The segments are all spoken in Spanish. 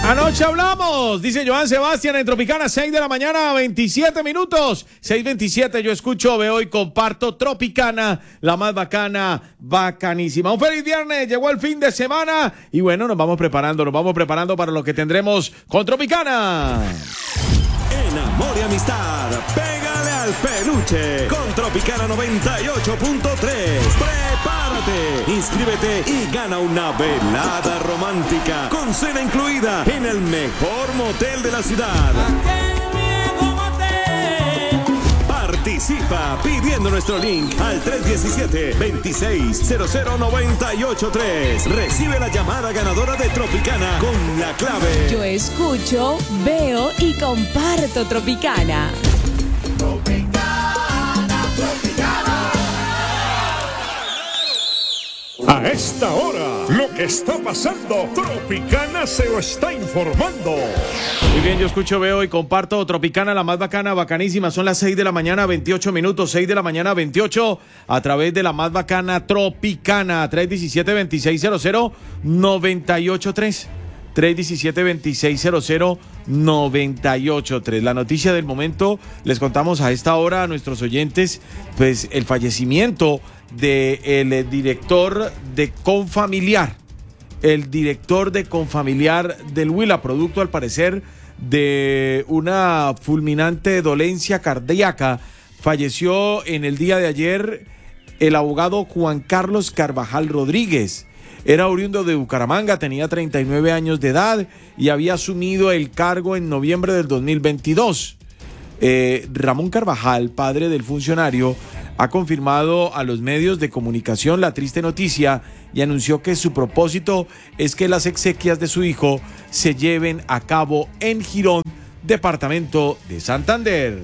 Anoche hablamos, dice Joan Sebastián en Tropicana, 6 de la mañana, 27 minutos. 6:27, yo escucho, veo y comparto Tropicana, la más bacana, bacanísima. Un feliz viernes, llegó el fin de semana y bueno, nos vamos preparando para lo que tendremos con Tropicana. En amor y amistad, pégale al peluche con Tropicana 98.3. Prepárate, inscríbete y gana una velada romántica con cena incluida en el mejor motel de la ciudad. Participa pidiendo nuestro link al 317-2600-983. Recibe la llamada ganadora de Tropicana con la clave. Yo escucho, veo y comparto Tropicana. A esta hora, lo que está pasando, Tropicana se lo está informando. Muy bien, yo escucho, veo y comparto Tropicana, la más bacana, bacanísima. Son las 6 de la mañana, 28 minutos, 6 de la mañana, 28, a través de la más bacana Tropicana, 317-2600-983. 317-2600-983. La noticia del momento, les contamos a esta hora a nuestros oyentes, pues el fallecimiento del director de Confamiliar. El director de Confamiliar del Huila, producto al parecer de una fulminante dolencia cardíaca. Falleció en el día de ayer el abogado Juan Carlos Carvajal Rodríguez. Era oriundo de Bucaramanga, tenía 39 años de edad y había asumido el cargo en noviembre del 2022. Ramón Carvajal, padre del funcionario, ha confirmado a los medios de comunicación la triste noticia y anunció que su propósito es que las exequias de su hijo se lleven a cabo en Girón, departamento de Santander.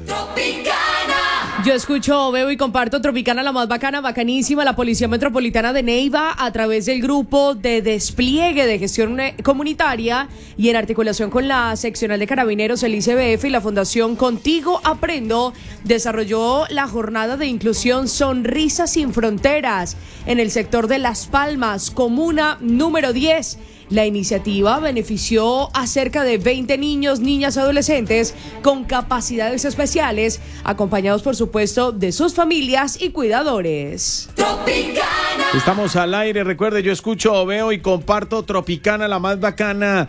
Yo escucho, veo y comparto Tropicana, la más bacana, bacanísima. La Policía Metropolitana de Neiva, a través del grupo de despliegue de gestión comunitaria y en articulación con la seccional de carabineros, el ICBF y la Fundación Contigo Aprendo, desarrolló la jornada de inclusión Sonrisas sin Fronteras en el sector de Las Palmas, comuna número 10. La iniciativa benefició a cerca de 20 niños, niñas, adolescentes con capacidades especiales, acompañados por supuesto de sus familias y cuidadores. Tropicana. Estamos al aire, recuerde, yo escucho, veo y comparto Tropicana, la más bacana,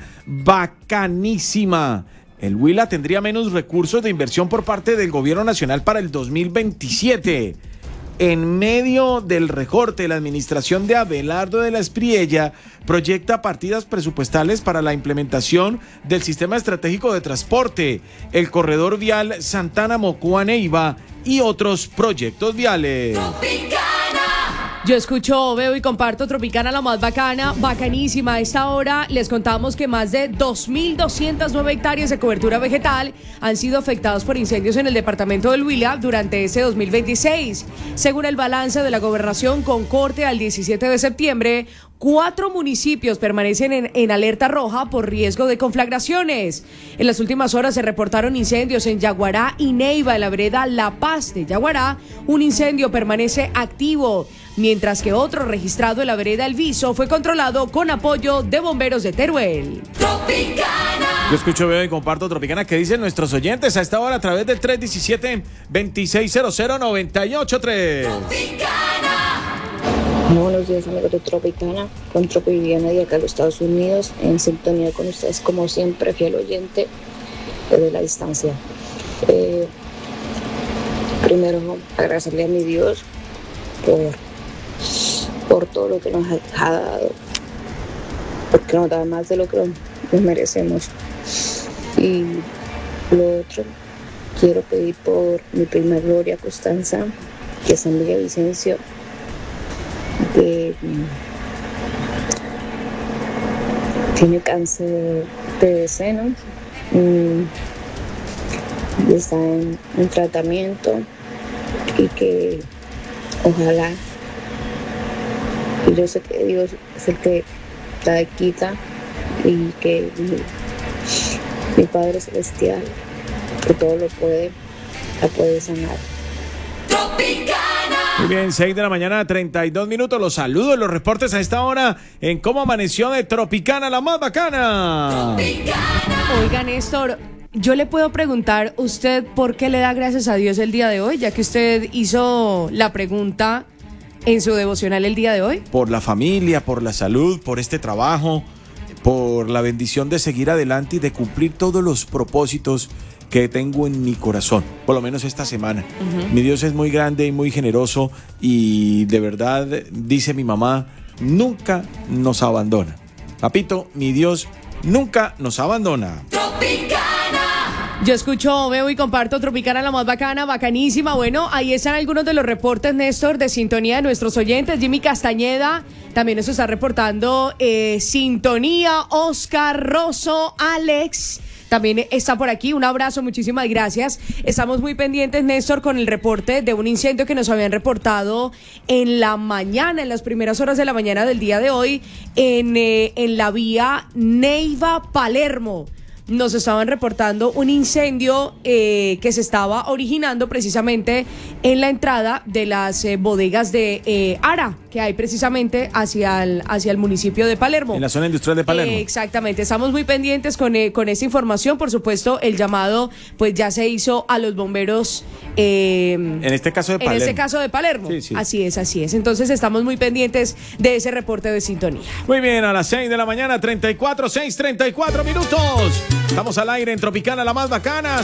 bacanísima. El Huila tendría menos recursos de inversión por parte del gobierno nacional para el 2027. En medio del recorte, la administración de Abelardo de la Espriella proyecta partidas presupuestales para la implementación del sistema estratégico de transporte, el corredor vial Santana-Mocoa-Neiva y otros proyectos viales. Yo escucho, veo y comparto Tropicana, la más bacana, bacanísima. A esta hora les contamos que más de 2.209 hectáreas de cobertura vegetal han sido afectados por incendios en el departamento del Huila durante ese 2026. Según el balance de la gobernación con corte al 17 de septiembre, 4 municipios permanecen en alerta roja por riesgo de conflagraciones. En las últimas horas se reportaron incendios en Yaguará y Neiva, en la vereda La Paz de Yaguará. Un incendio permanece activo, mientras que otro registrado en la vereda El Viso fue controlado con apoyo de bomberos de Teruel. Tropicana. Yo escucho, veo y comparto Tropicana. ¿Qué dicen nuestros oyentes a esta hora a través del 317-2600-983? Tropicana. Muy buenos días, amigos de Tropicana, con Tropi Viviana de acá de los Estados Unidos, en sintonía con ustedes como siempre, fiel oyente desde la distancia. Primero, agradecerle a mi Dios por todo lo que nos ha dado, porque nos da más de lo que nos merecemos. Y lo otro, quiero pedir por mi prima Gloria Costanza, que es en Villavicencio, que tiene cáncer de seno y está en tratamiento, y que ojalá, y yo sé que Dios es el que la quita, y que mi Padre Celestial, que todo lo puede, la puede sanar. Tropicana. Muy bien, 6 de la mañana, 32 minutos. Los saludos, los reportes a esta hora en cómo amaneció de Tropicana, la más bacana. Oiga, Néstor, yo le puedo preguntar, ¿usted por qué le da gracias a Dios el día de hoy? Ya que usted hizo la pregunta en su devocional el día de hoy. Por la familia, por la salud, por este trabajo, por la bendición de seguir adelante y de cumplir todos los propósitos que tengo en mi corazón, por lo menos esta semana. Mi Dios es muy grande y muy generoso y de verdad, dice mi mamá, nunca nos abandona. Papito, mi Dios nunca nos abandona. Yo escucho, veo y comparto Tropicana, la más bacana, bacanísima. Bueno, ahí están algunos de los reportes, Néstor, de sintonía de nuestros oyentes. Jimmy Castañeda también nos está reportando sintonía. Oscar Rosso, Alex también está por aquí. Un abrazo, muchísimas gracias. Estamos muy pendientes, Néstor, con el reporte de un incendio que nos habían reportado en la mañana, en las primeras horas de la mañana del día de hoy, en la vía Neiva-Palermo. Nos estaban reportando un incendio que se estaba originando precisamente en la entrada de las bodegas de Ara, que hay precisamente hacia el municipio de Palermo. En la zona industrial de Palermo. Exactamente, estamos muy pendientes con esta información. Por supuesto, el llamado pues ya se hizo a los bomberos. En este caso de Palermo. En este caso de Palermo. Sí, sí. Así es. Entonces estamos muy pendientes de ese reporte de sintonía. Muy bien, a las 6 de la mañana, 34 minutos. Estamos al aire en Tropicana, la más bacana.